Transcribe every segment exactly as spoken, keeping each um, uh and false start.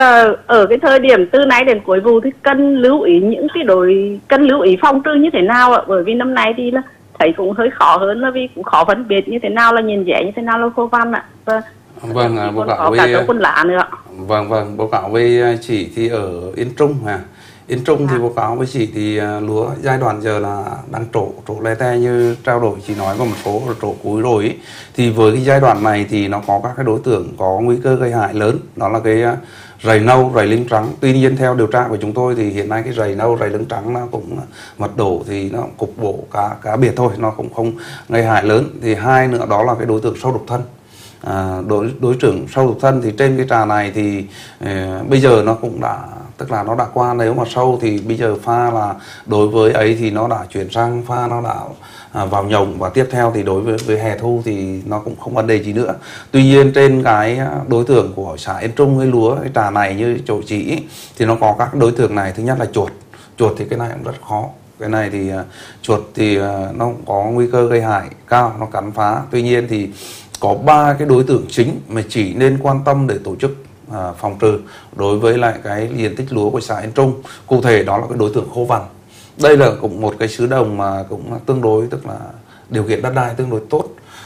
Ờ, ở cái thời điểm từ nay đến cuối vụ thì cần lưu ý những cái đối cần lưu ý phòng trừ như thế nào ạ? Bởi vì năm nay thì là thấy cũng hơi khó hơn, là vì cũng khó phân biệt như thế nào là nhìn rẻ, như thế nào là khô văn ạ. Và Vâng, à, báo còn cáo có cả với dấu quân lá nữa. vâng vâng báo cáo với chị thì ở Yên Trung à. Yên Trung thì À. báo cáo với chị thì à, lúa giai đoạn giờ là đang trổ trổ le te như trao đổi chị nói vào một số trổ cuối rồi ý. Thì với cái giai đoạn này thì nó có các cái đối tượng có nguy cơ gây hại lớn, đó là cái à, rầy nâu, rầy lưng trắng. Tuy nhiên theo điều tra của chúng tôi thì hiện nay cái rầy nâu, rầy lưng trắng nó cũng mật độ thì nó cục bộ cá cá biệt thôi, nó cũng không gây hại lớn. Thì hai nữa đó là cái đối tượng sâu đục thân. À, đối đối tượng sâu đục thân thì trên cái trà này thì eh, bây giờ nó cũng đã, tức là nó đã qua, nếu mà sâu thì bây giờ pha là đối với ấy thì nó đã chuyển sang pha, nó đã à, vào nhồng, và tiếp theo thì đối với, với hè thu thì nó cũng không vấn đề gì nữa. Tuy nhiên trên cái đối tượng của xã Yên Trung cái lúa cái trà này như chỗ chỉ thì nó có các đối tượng này. Thứ nhất là chuột. Chuột thì cái này cũng rất khó. Cái này thì uh, chuột thì uh, nó có nguy cơ gây hại cao, nó cắn phá. Tuy nhiên thì có ba cái đối tượng chính mà chỉ nên quan tâm để tổ chức à, phòng trừ đối với lại cái diện tích lúa của xã Yên Trung. Cụ thể đó là cái đối tượng khô vằn. Đây là cũng một cái xứ đồng mà cũng tương đối, tức là điều kiện đất đai tương đối tốt,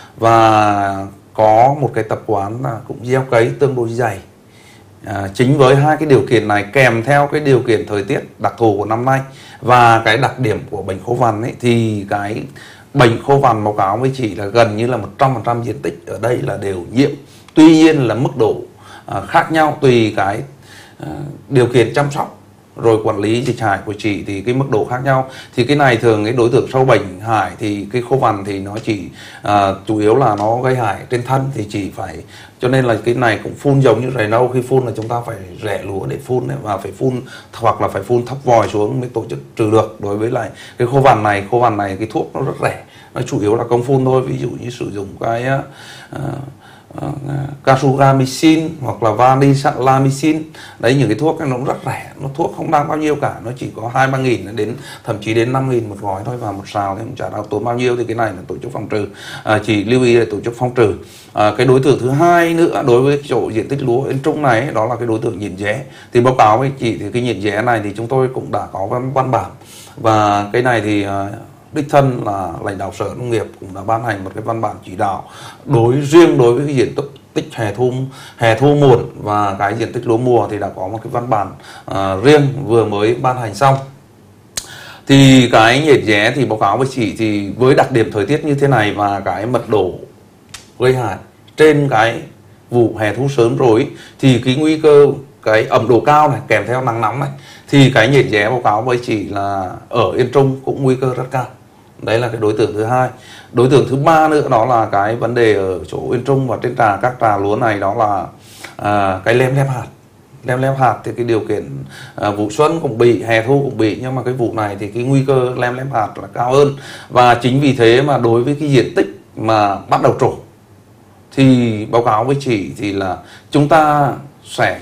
và có một cái tập quán là cũng gieo cấy tương đối dày. À, chính với hai cái điều kiện này kèm theo cái điều kiện thời tiết đặc thù của năm nay và cái đặc điểm của bệnh khô vằn ấy, thì cái bệnh khô vằn báo cáo với chị là gần như là một trăm phần trăm diện tích ở đây là đều nhiễm. Tuy nhiên là mức độ à, khác nhau tùy cái à, điều kiện chăm sóc rồi quản lý dịch hại của chị thì cái mức độ khác nhau. Thì cái này thường cái đối tượng sâu bệnh hại thì cái khô vằn thì nó chỉ à, chủ yếu là nó gây hại trên thân thì chỉ phải, cho nên là cái này cũng phun giống như rầy nâu. Khi phun là chúng ta phải rẽ lúa để phun đấy, và phải phun hoặc là phải phun thấp vòi xuống mới tổ chức trừ được. Đối với lại cái khô vằn này, khô vằn này cái thuốc nó rất rẻ, nó chủ yếu là công phun thôi. Ví dụ như sử dụng cái uh, uh, Casugamicin hoặc là Vaniclamicin, đấy, những cái thuốc này nó rất rẻ, nó thuốc không đáng bao nhiêu cả, nó chỉ có hai ba nghìn đến thậm chí đến năm nghìn một gói thôi, và một sào thì cũng chả đâu tốn bao nhiêu. Thì cái này là tổ chức phòng trừ, à, chỉ lưu ý để tổ chức phòng trừ. À, cái đối tượng thứ hai nữa đối với chỗ diện tích lúa Yên Trung này đó là cái đối tượng nhện rễ. Thì báo cáo với chị thì cái nhện rễ này thì chúng tôi cũng đã có văn, văn bản, và cái này thì à, đích thân là lãnh đạo sở nông nghiệp cũng đã ban hành một cái văn bản chỉ đạo đối riêng đối với cái diện tích tích hè thu hè thu muộn và cái diện tích lúa mùa thì đã có một cái văn bản à, riêng vừa mới ban hành xong. Thì cái nhện rễ thì báo cáo với chị thì với đặc điểm thời tiết như thế này và cái mật độ gây hại trên cái vụ hè thu sớm rồi thì cái nguy cơ cái ẩm độ cao này kèm theo nắng nóng này thì cái nhện rễ báo cáo với chị là ở Yên Trung cũng nguy cơ rất cao. Đấy là cái đối tượng thứ hai. Đối tượng thứ ba nữa đó là cái vấn đề ở chỗ Yên Trung và trên trà các trà lúa này đó là à, cái lem lép hạt. Lem lép hạt thì cái điều kiện à, vụ xuân cũng bị, hè thu cũng bị, nhưng mà cái vụ này thì cái nguy cơ lem lép hạt là cao hơn. Và chính vì thế mà đối với cái diện tích mà bắt đầu trổ thì báo cáo với chị thì là chúng ta sẽ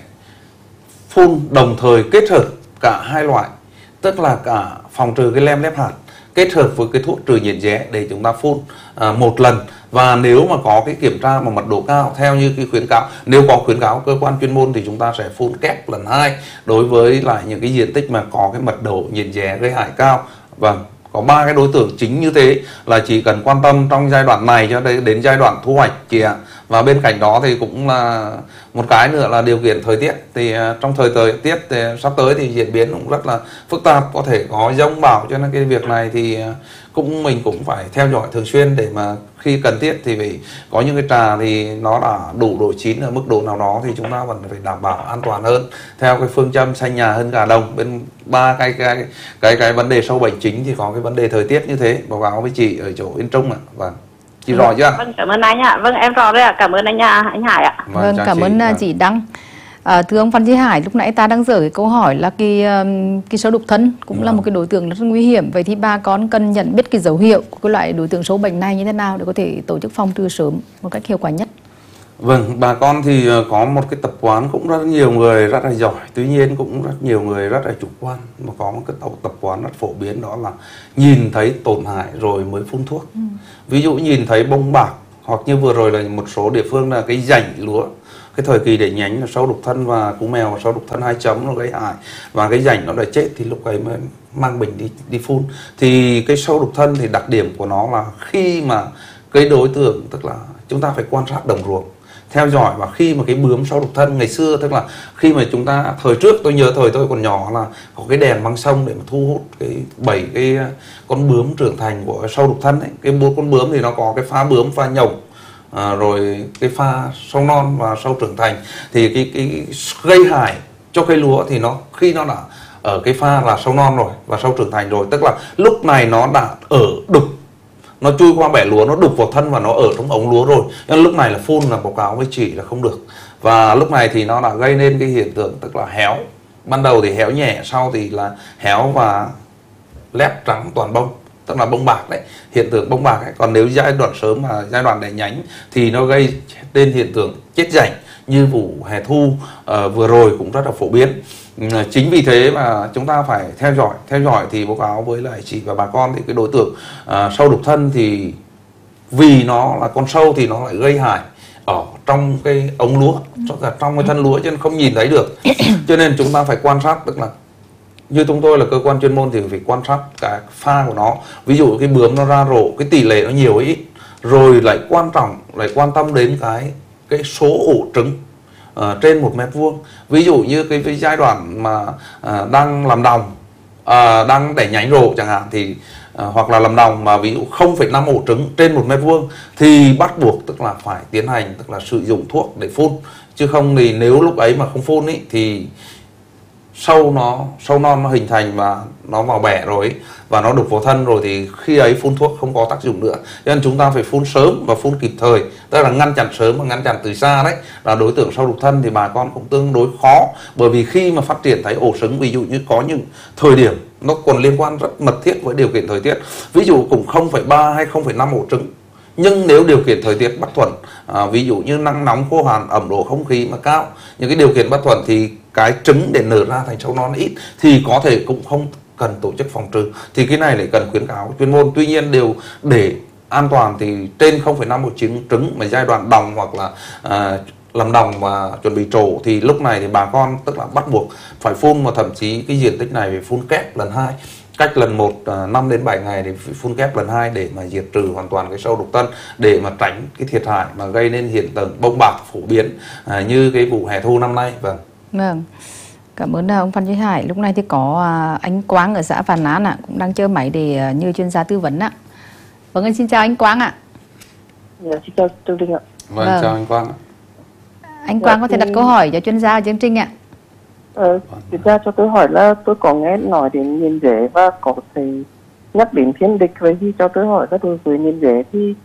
phun đồng thời kết hợp cả hai loại, tức là cả phòng trừ cái lem lép hạt kết hợp với cái thuốc trừ nhện rễ để chúng ta phun à, một lần. Và nếu mà có cái kiểm tra mà mật độ cao theo như cái khuyến cáo, nếu có khuyến cáo cơ quan chuyên môn thì chúng ta sẽ phun kép lần hai đối với lại những cái diện tích mà có cái mật độ nhện rễ gây hại cao. Vâng, có ba cái đối tượng chính như thế là chỉ cần quan tâm trong giai đoạn này cho đến giai đoạn thu hoạch chị ạ. Và bên cạnh đó thì cũng là một cái nữa là điều kiện thời tiết. Thì trong thời thời tiết thì sắp tới thì diễn biến cũng rất là phức tạp, có thể có giông bão, cho nên cái việc này thì cũng mình cũng phải theo dõi thường xuyên để mà khi cần thiết thì phải có những cái trà thì nó đã đủ độ chín ở mức độ nào đó thì chúng ta vẫn phải đảm bảo an toàn hơn theo cái phương châm xanh nhà hơn gà đồng. Bên ba cái cái cái cái vấn đề sâu bệnh chính thì có cái vấn đề thời tiết như thế, báo cáo với chị ở chỗ Yên Trung ạ. Vâng, chị rõ chưa? Vâng, cảm ơn anh ạ. Vâng, em rõ rồi ạ. Cảm ơn anh ạ, anh Hải ạ. Vâng, vâng cảm chị, ơn vâng. chị Đăng. À, thưa ông Phan Chí Hải, lúc nãy ta đang dở cái câu hỏi là cái cái sâu đục thân cũng vâng. là một cái đối tượng rất nguy hiểm. Vậy thì bà con cần nhận biết cái dấu hiệu của cái loại đối tượng sâu bệnh này như thế nào để có thể tổ chức phòng trừ sớm một cách hiệu quả nhất? Vâng, bà con thì có một cái tập quán cũng rất nhiều người rất là giỏi, tuy nhiên cũng rất nhiều người rất là chủ quan. Mà có một cái tập quán rất phổ biến đó là nhìn thấy tổn hại rồi mới phun thuốc. Ừ. Ví dụ nhìn thấy bông bạc, hoặc như vừa rồi là một số địa phương là cái rảnh lúa cái thời kỳ để nhánh là sâu đục thân và cú mèo và sâu đục thân hai chấm nó gây hại và cái rảnh nó đã chết thì lúc ấy mới mang bình đi đi phun. Thì cái sâu đục thân thì đặc điểm của nó là khi mà cái đối tượng, tức là chúng ta phải quan sát đồng ruộng, theo dõi, và khi mà cái bướm sâu đục thân ngày xưa, tức là khi mà chúng ta thời trước tôi nhớ thời tôi còn nhỏ là có cái đèn băng sông để mà thu hút cái bảy cái con bướm trưởng thành của sâu đục thân ấy. Cái bốn con bướm thì nó có cái pha bướm, pha nhộng, à, rồi cái pha sâu non và sâu trưởng thành. Thì cái, cái gây hại cho cây lúa thì nó khi nó đã ở cái pha là sâu non rồi và sâu trưởng thành rồi, tức là lúc này nó đã ở đục, nó chui qua bẻ lúa, nó đục vào thân và nó ở trong ống lúa rồi, nên lúc này là phun là báo cáo với chị là không được. Và lúc này thì nó đã gây nên cái hiện tượng tức là héo, ban đầu thì héo nhẹ, sau thì là héo và lép trắng toàn bông, tức là bông bạc đấy, hiện tượng bông bạc ấy. Còn nếu giai đoạn sớm mà giai đoạn đẻ nhánh thì nó gây nên hiện tượng chết rảnh như vụ hè thu uh, vừa rồi cũng rất là phổ biến. Chính vì thế mà chúng ta phải theo dõi theo dõi thì báo cáo với lại chị và bà con thì cái đối tượng uh, sâu đục thân thì vì nó là con sâu thì nó lại gây hại ở trong cái ống lúa, trong cái thân lúa, cho nên không nhìn thấy được. Cho nên chúng ta phải quan sát, tức là như chúng tôi là cơ quan chuyên môn thì phải quan sát cái pha của nó. Ví dụ cái bướm nó ra rổ, cái tỷ lệ nó nhiều hay ít, rồi lại quan trọng lại quan tâm đến cái cái số ổ trứng uh, trên một mét vuông. Ví dụ như cái, cái giai đoạn mà uh, đang làm đồng, uh, đang đẻ nhánh rổ chẳng hạn, thì uh, hoặc là làm đồng mà ví dụ không phẩy năm ổ trứng trên một mét vuông thì bắt buộc tức là phải tiến hành tức là sử dụng thuốc để phun. Chứ không thì nếu lúc ấy mà không phun ý, thì sâu nó sâu non nó hình thành và nó vào bẻ rồi ấy, và nó đục vào thân rồi thì khi ấy phun thuốc không có tác dụng nữa. Cho nên chúng ta phải phun sớm và phun kịp thời, tức là ngăn chặn sớm và ngăn chặn từ xa đấy. Là đối tượng sâu đục thân thì bà con cũng tương đối khó, bởi vì khi mà phát triển thấy ổ sừng, ví dụ như có những thời điểm nó còn liên quan rất mật thiết với điều kiện thời tiết, ví dụ cũng không phẩy ba hay không phẩy năm ổ trứng. Nhưng nếu điều kiện thời tiết bất thuận, à, ví dụ như nắng nóng, khô hạn, ẩm độ không khí mà cao, những cái điều kiện bất thuận thì cái trứng để nở ra thành sâu non ít thì có thể cũng không cần tổ chức phòng trừ. Thì cái này lại cần khuyến cáo chuyên môn. Tuy nhiên đều để an toàn thì trên không phẩy năm ổ trứng trứng mà giai đoạn đồng hoặc là à, làm đồng và chuẩn bị trổ thì lúc này thì bà con tức là bắt buộc phải phun, mà thậm chí cái diện tích này phải phun kép lần hai, cách lần một năm đến bảy ngày để phun kép lần hai để mà diệt trừ hoàn toàn cái sâu đục thân, để mà tránh cái thiệt hại mà gây nên hiện tượng bông bạc phổ biến à, như cái vụ hè thu năm nay. Vâng. Vâng. Cảm ơn ông Phan Duy Hải. Lúc này thì có anh Quang ở xã Phàn Nán ạ, cũng đang chờ máy để như chuyên gia tư vấn ạ. Vâng, anh xin chào anh Quang ạ. Dạ, xin chào chương trình ạ. Vâng, vâng. Chào anh Quang ạ. Anh Quang có thể đặt câu hỏi cho chuyên gia chương trình ạ. Ờ, chuyên gia cho tôi hỏi là tôi có nghe nói đến nhìn rễ và có thể nhắc đến thiên địch, vậy thì cho tôi hỏi các đối với nhìn rễ thì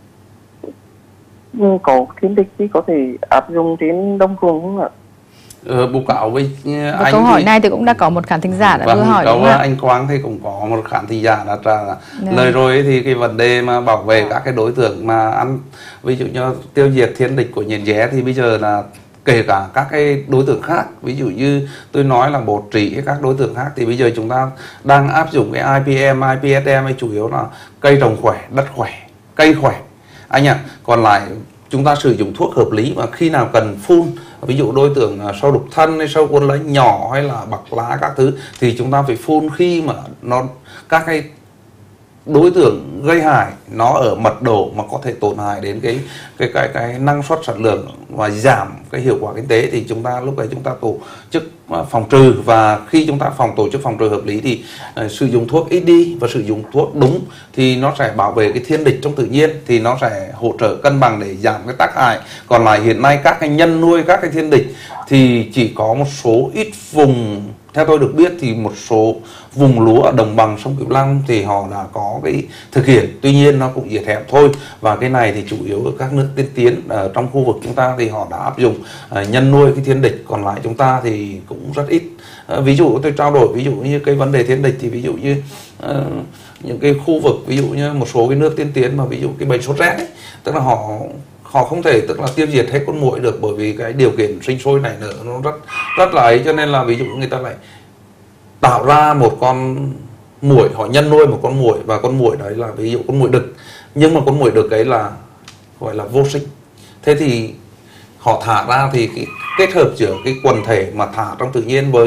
có thiên địch thì có thể áp dụng trên đông ruộng không ạ? Ờ, báo cáo với và anh câu hỏi thì... này thì cũng đã có một khán thính giả đã vâng, vừa hỏi câu đúng không ạ? anh Quang thì cũng có một khán thính giả đã trả Đấy. lời rồi ấy, thì cái vấn đề mà bảo vệ các cái đối tượng mà ăn, ví dụ như tiêu diệt thiên địch của nhện rễ thì bây giờ là kể cả các cái đối tượng khác, ví dụ như tôi nói là bột trĩ hay các đối tượng khác, thì bây giờ chúng ta đang áp dụng cái i pê em, i pê ét em hay chủ yếu là cây trồng khỏe, đất khỏe, cây khỏe anh ạ. À, còn lại chúng ta sử dụng thuốc hợp lý, và khi nào cần phun, ví dụ đối tượng sâu đục thân hay sâu cuốn lấy nhỏ hay là bạc lá các thứ, thì chúng ta phải phun khi mà nó các cái đối tượng gây hại nó ở mật độ mà có thể tổn hại đến cái cái cái cái năng suất sản lượng và giảm cái hiệu quả kinh tế, thì chúng ta lúc đấy chúng ta tổ chức phòng trừ. Và khi chúng ta phòng tổ chức phòng trừ hợp lý thì uh, sử dụng thuốc ít đi và sử dụng thuốc đúng thì nó sẽ bảo vệ cái thiên địch trong tự nhiên, thì nó sẽ hỗ trợ cân bằng để giảm cái tác hại. Còn lại hiện nay các cái nhân nuôi các cái thiên địch thì chỉ có một số ít vùng, theo tôi được biết thì một số vùng lúa ở đồng bằng sông Cửu Long thì họ đã có cái thực hiện, tuy nhiên nó cũng diệt hẹp thôi. Và cái này thì chủ yếu ở các nước tiên tiến ở trong khu vực chúng ta thì họ đã áp dụng uh, nhân nuôi cái thiên địch, còn lại chúng ta thì cũng rất ít. Uh, ví dụ tôi trao đổi ví dụ như cái vấn đề thiên địch thì ví dụ như uh, những cái khu vực ví dụ như một số cái nước tiên tiến mà ví dụ cái bệnh sốt rét ấy, tức là họ họ không thể tức là tiêu diệt hết con muỗi được, bởi vì cái điều kiện sinh sôi nảy nở nó rất rất là ấy, cho nên là ví dụ người ta lại tạo ra một con muỗi, họ nhân nuôi một con muỗi, và con muỗi đấy là ví dụ con muỗi đực, nhưng mà con muỗi đực ấy là gọi là vô sinh. Thế thì họ thả ra thì cái kết hợp giữa cái quần thể mà thả trong tự nhiên với